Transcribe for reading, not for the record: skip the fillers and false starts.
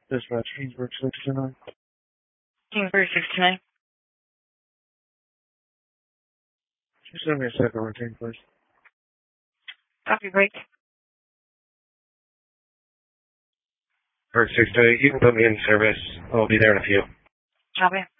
Dispatch, Kingsburg 629. Kingsburg 629. Just send me a second routine, please. Copy, break. Bird 628, you can put me in service. I'll be there in a few. Copy.